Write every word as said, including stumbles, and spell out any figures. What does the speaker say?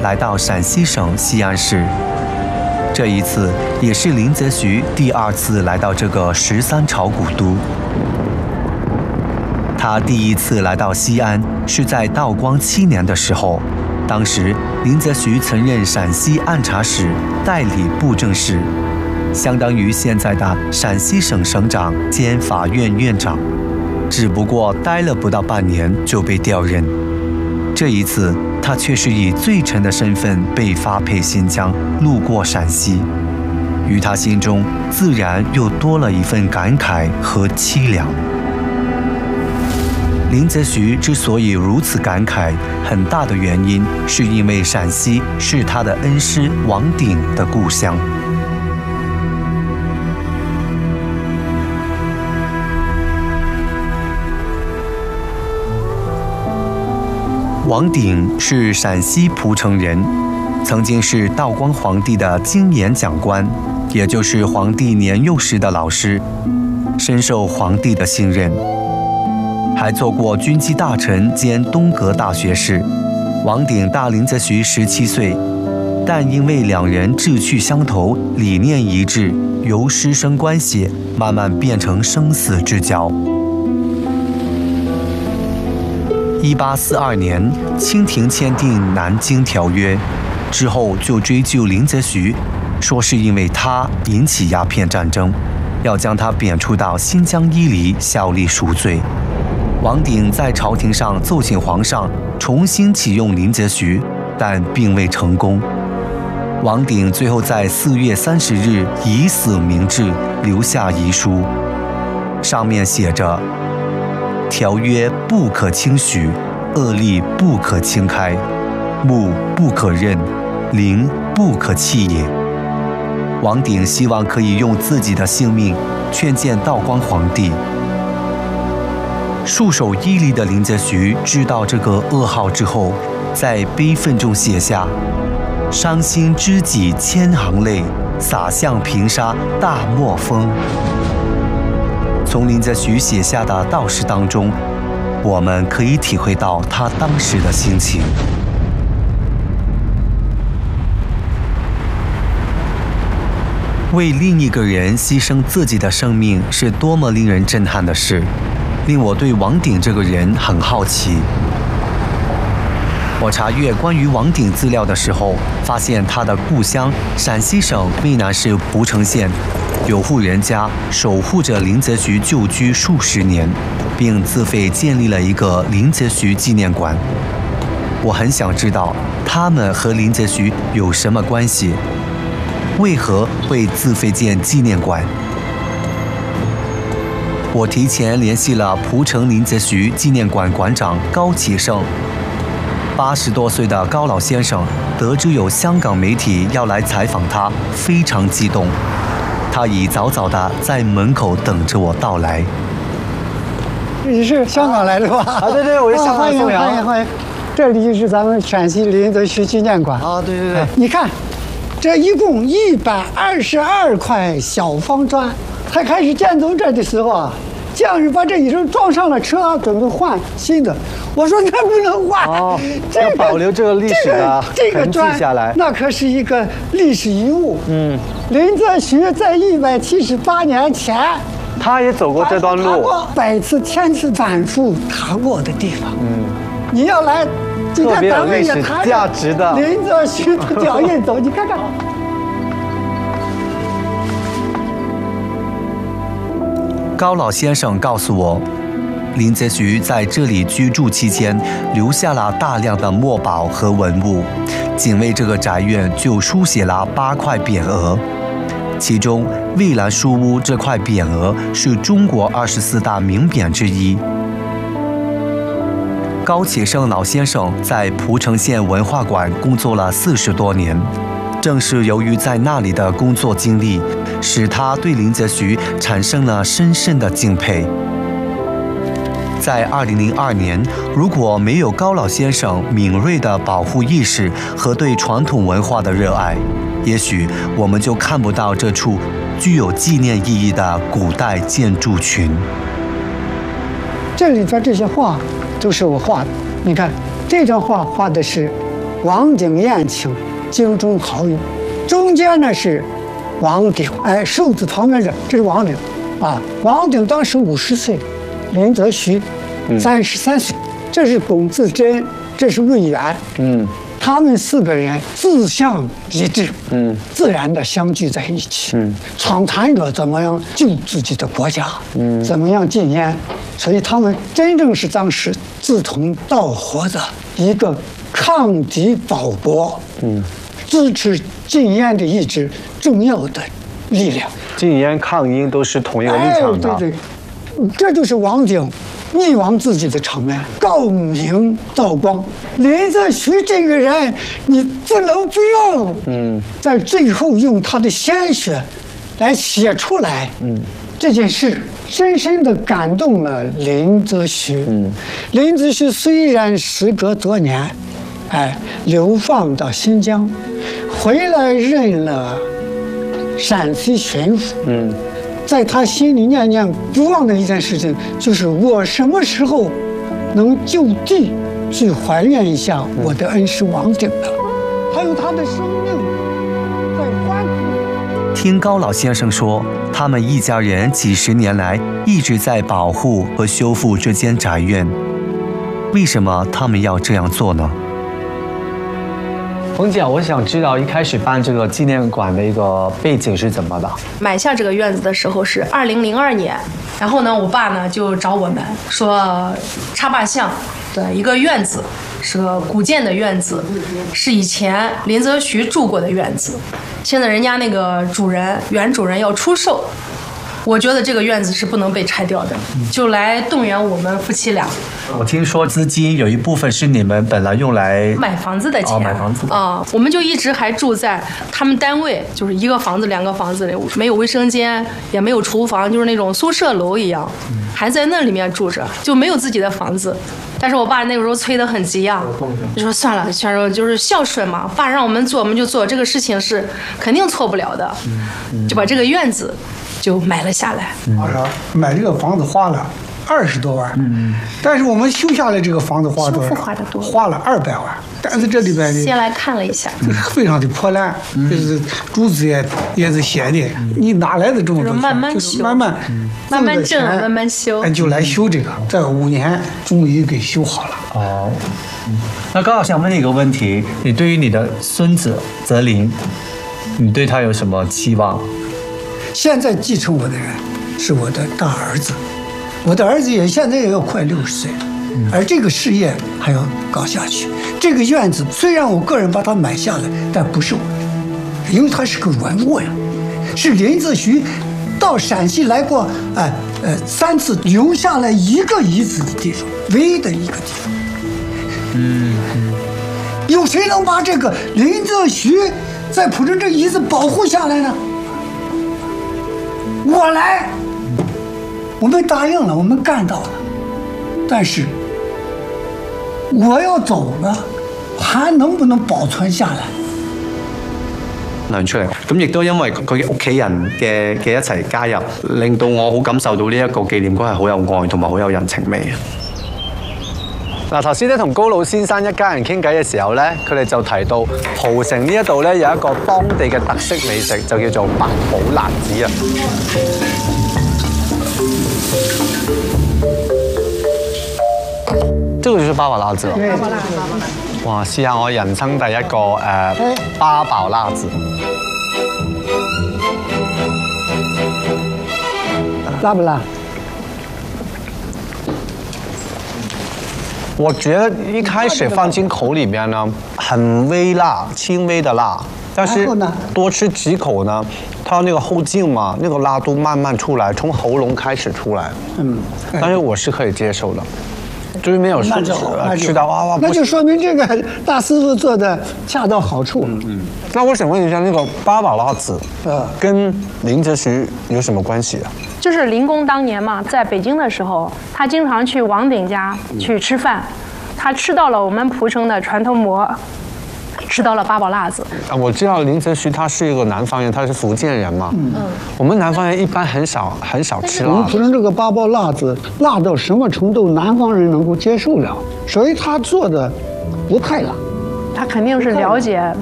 来到陕西省西安市。这一次也是林则徐第二次来到这个十三朝古都。他第一次来到西安是在道光七年的时候，当时林则徐曾任陕西按察使、代理布政使，相当于现在的陕西省省长兼法院院长。只不过待了不到半年就被调任。这一次他却是以罪臣的身份被发配新疆，路过陕西，于他心中自然又多了一份感慨和凄凉。林则徐之所以如此感慨，很大的原因是因为陕西是他的恩师王鼎的故乡。王鼎是陕西蒲城人，曾经是道光皇帝的经研讲官，也就是皇帝年幼时的老师，深受皇帝的信任，还做过军机大臣兼东阁大学士。王鼎大林则徐十七岁，但因为两人志趣相投，理念一致，由师生关系慢慢变成生死之交。一八四二年，清廷签订《南京条约》，之后就追究林则徐，说是因为他引起鸦片战争，要将他贬黜到新疆伊犁效力赎罪。王鼎在朝廷上奏请皇上重新启用林则徐，但并未成功。王鼎最后在四月三十日以死明志，留下遗书，上面写着：条约不可轻许，恶例不可轻开，目不可任，灵不可弃也。王鼎希望可以用自己的性命劝谏道光皇帝。戍守伊犁的林则徐知道这个噩耗之后，在悲愤中写下：伤心知己千行泪，洒向平沙大漠风。从林则徐写下的悼诗当中，我们可以体会到他当时的心情。为另一个人牺牲自己的生命是多么令人震撼的事，令我对王鼎这个人很好奇。我查阅关于王鼎资料的时候，发现他的故乡陕西省渭南市蒲城县有户人家守护着林则徐旧居数十年，并自费建立了一个林则徐纪念馆。我很想知道他们和林则徐有什么关系，为何会自费建纪念馆？我提前联系了蒲城林则徐纪念馆馆长高启盛。八十多岁的高老先生得知有香港媒体要来采访他，非常激动。他已早早地在门口等着我到来。 你是香港来的吧？ 啊，对对，我是香港宋阳。 宋阳。 欢迎欢迎，这里就是咱们陕西林则徐纪念馆。 啊，对对对。 你看，这一共一百二十二块小方砖。才开始建筑这的时候啊，匠人把这已经装上了车，准备换新的。我说那不能换， 哦， 这个要保留这个历史的这个痕迹下来， 那可是一个历史遗物。 嗯， 林则徐在一百七十八年前， 他也走过这段路， 百次千次反复踏过的地方。 嗯， 你要来，你看咱们也谈价值的林则徐的脚印走，你看看。 高老先生告诉我，林则徐在这里居住期间留下了大量的墨宝和文物，仅为这个宅院就书写了八块匾额，其中蔚蓝书屋这块匾额是中国二十四大名匾之一。高启盛老先生在蒲城县文化馆工作了四十多年，正是由于在那里的工作经历，使他对林则徐产生了深深的敬佩。在二零零二年，如果没有高老先生敏锐的保护意识和对传统文化的热爱，也许我们就看不到这处具有纪念意义的古代建筑群。 这里边这些画都是我画的，你看这张画画的是王鼎宴请京中好友，中间呢是王鼎，哎，寿字旁边的这是王鼎，啊，王鼎当时五十岁，林则徐三十三岁，这是龚自珍，这是魏源，嗯。他们四个人志向一致，嗯，自然的相聚在一起，嗯，闯谈着怎么样救自己的国家，嗯，怎么样禁烟，所以他们真正是当时志同道合的一个抗敌保国，嗯，支持禁烟的一支重要的力量。 禁烟抗英都是同一个立场的， 哎、对对，这就是王鼎溺亡自己的场面，告明道光。林则徐这个人，你不能不要，嗯，在最后用他的鲜血来写出来，嗯，这件事深深地感动了林则徐。嗯，林则徐虽然时隔多年，哎，流放到新疆，回来任了陕西巡抚，嗯。在他心里念念不忘的一件事情，就是我什么时候能就地去还原一下我的恩师王鼎呢？还有他的生命在关乎。 听高老先生说，他们一家人几十年来一直在保护和修复这间宅院，为什么他们要这样做呢？冯姐，我想知道一开始办这个纪念馆的一个背景是怎么的？ 买下这个院子的时候是二零零二年，然后呢，我爸呢就找我们说，插坝巷的一个院子是个古建的院子，是以前林则徐住过的院子，现在人家那个主人原主人要出售。我觉得这个院子是不能被拆掉的，就来动员我们夫妻俩。 我听说资金有一部分是你们本来用来买房子的钱， 哦、买房子的啊、呃，我们就一直还住在他们单位，就是一个房子两个房子里，没有卫生间，也没有厨房，就是那种宿舍楼一样，还在那里面住着，就没有自己的房子。但是我爸那个时候催得很急呀，就说算了，算了，就是孝顺嘛，爸让我们做我们就做，这个事情是肯定错不了的，就把这个院子就买了下来。 我说买这个房子花了二十多万，嗯，但是我们修下来这个房子花多少？ 花的多， 花了二百万。但是这里边呢， 先来看了一下， 非常的破烂，嗯、就是柱子也也是斜的，嗯、你哪来的这么多钱？ 慢慢修，慢慢、 嗯、慢慢挣，慢慢修， 就来修这个，在五年终于给修好了。 哦，嗯、那刚好想问你一个问题，你对于你的孙子泽林，你对他有什么期望？ 现在继承我的人是我的大儿子，我的儿子也现在也要快六十岁了，嗯、而这个事业还要搞下去。这个院子虽然我个人把它买下来，但不是我的，因为它是个文物呀，是林则徐到陕西来过，哎呃三次，留下来一个遗址的地方，唯一的一个地方。嗯，嗯有谁能把这个林则徐在蒲城这遗址保护下来呢？我来，我们答应了，我们干到了，但是我要走了，还能不能保存下來？ 亮出嚟，咁亦都因為佢嘅屋企人嘅嘅一齊加入，令到我好感受到呢一個紀念館係好有愛同埋好有人情味嘅。嗱，頭先咧同高老先生一家人傾偈嘅時候咧，佢哋就提到蒲城呢一度咧有一個當地嘅特色美食，就叫做八寶辣子啊。這個就是八寶辣子咯。八寶辣子。哇！試下我人生第一個誒、呃、八寶辣子。 辣不辣？ 我觉得一开始放进口里面呢，很微辣，轻微的辣，但是多吃几口呢，它那个后劲嘛，那个辣度慢慢出来，从喉咙开始出来。嗯，但是我是可以接受的，就是没有吃吃到哇哇。 那就说明这个大师傅做的恰到好处。 嗯嗯。那我想问一下，那个八宝辣子，呃，跟林则徐有什么关系啊？ 就是林公当年嘛，在北京的时候，他经常去王鼎家去吃饭，他吃到了我们蒲城的传统馍，吃到了八宝辣子。 啊，我知道林则徐他是一个南方人，他是福建人嘛。嗯，我们南方人一般很少很少吃辣。 我们蒲城这个八宝辣子辣到什么程度，南方人能够接受了，所以他做的不太辣， 他肯定是了解